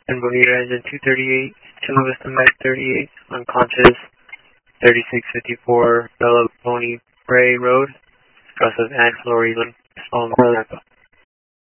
and Bonita engine 238, Chula Vista Med 38, unconscious, 3654 Bella Pony Bray Road, discussive axillary limb, small Napa.